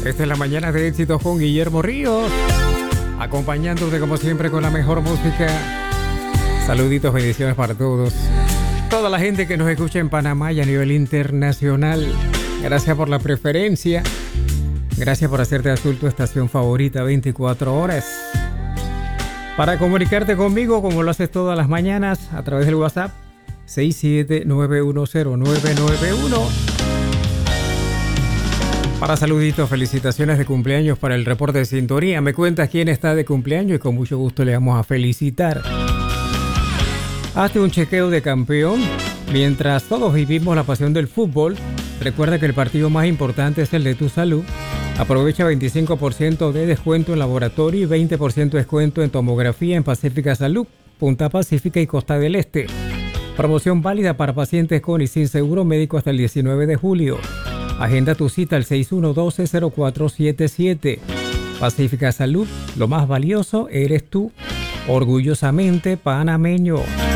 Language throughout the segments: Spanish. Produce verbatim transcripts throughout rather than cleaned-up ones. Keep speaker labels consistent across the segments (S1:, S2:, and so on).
S1: Esta es la mañana de éxitos con Guillermo Ríos, acompañándote como siempre con la mejor música. Saluditos, bendiciones para todos. Toda la gente que nos escucha en Panamá y a nivel internacional. Gracias por la preferencia. Gracias por hacerte azul tu estación favorita veinticuatro horas. Para comunicarte conmigo, como lo haces todas las mañanas, a través del WhatsApp seis siete nueve uno cero nueve nueve uno. Para saluditos, felicitaciones de cumpleaños para el reporte de sintonía. Me cuentas quién está de cumpleaños y con mucho gusto le vamos a felicitar. Hazte un chequeo de campeón. Mientras todos vivimos la pasión del fútbol, recuerda que el partido más importante es el de tu salud. Aprovecha veinticinco por ciento de descuento en laboratorio y veinte por ciento de descuento en tomografía en Pacífica Salud, Punta Pacífica y Costa del Este. Promoción válida para pacientes con y sin seguro médico hasta el diecinueve de julio. Agenda tu cita al seis uno uno dos cero cuatro siete siete. Pacífica Salud, lo más valioso eres tú. Orgullosamente panameño.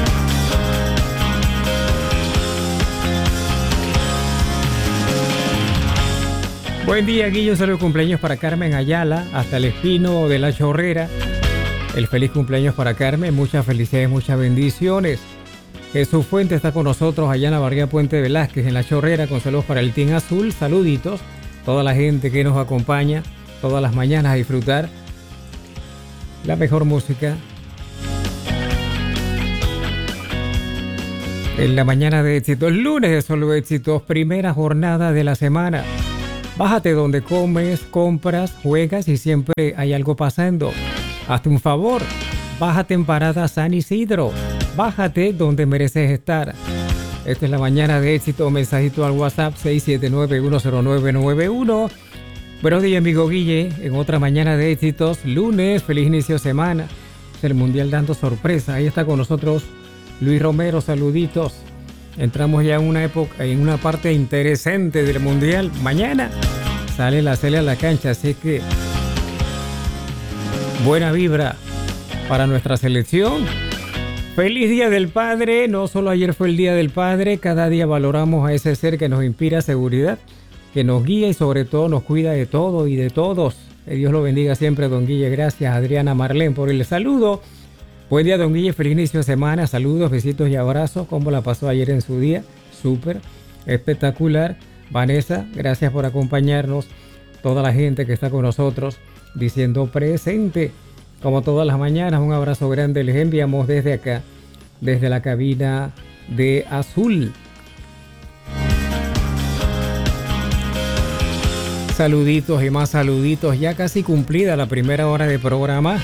S1: Buen día, Guillo. Un saludo de cumpleaños para Carmen Ayala, hasta el Espino de la Chorrera. El feliz cumpleaños para Carmen. Muchas felicidades, muchas bendiciones. Jesús Fuente está con nosotros allá en la barriada Puente Velázquez, en la Chorrera, con saludos para el Team Azul. Saluditos. Toda la gente que nos acompaña todas las mañanas a disfrutar la mejor música. En la mañana de éxitos, lunes de solo éxitos, primera jornada de la semana. Bájate donde comes, compras, juegas y siempre hay algo pasando. Hazte un favor, bájate en Parada San Isidro. Bájate donde mereces estar. Esta es la mañana de éxito. Mensajito al WhatsApp seis siete nueve uno cero nueve nueve uno. Buenos días, amigo Guille. En otra mañana de éxitos, lunes, feliz inicio de semana. Es el Mundial dando sorpresa. Ahí está con nosotros Luis Romero. Saluditos. Entramos ya en una época, en una parte interesante del Mundial. Mañana sale la Cele a la cancha, así que buena vibra para nuestra selección. Feliz Día del Padre. No solo ayer fue el Día del Padre, cada día valoramos a ese ser que nos inspira seguridad, que nos guía y sobre todo nos cuida de todo y de todos. Que Dios lo bendiga siempre, don Guille. Gracias, Adriana Marlén, por el saludo. Buen día, don Guille. Feliz inicio de semana. Saludos, besitos y abrazos. ¿Cómo la pasó ayer en su día? Súper, espectacular. Vanessa, gracias por acompañarnos. Toda la gente que está con nosotros diciendo presente. Como todas las mañanas, un abrazo grande les enviamos desde acá, desde la cabina de Azul. Saluditos y más saluditos, ya casi cumplida la primera hora de programa.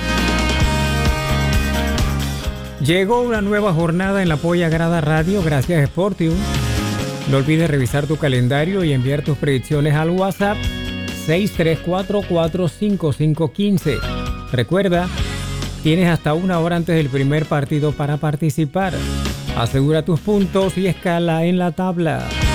S1: Llegó una nueva jornada en la Polla Grada Radio, gracias Sportium. No olvides revisar tu calendario y enviar tus predicciones al WhatsApp seis tres cuatro cuatro cinco cinco uno cinco. Recuerda, tienes hasta una hora antes del primer partido para participar. Asegura tus puntos y escala en la tabla.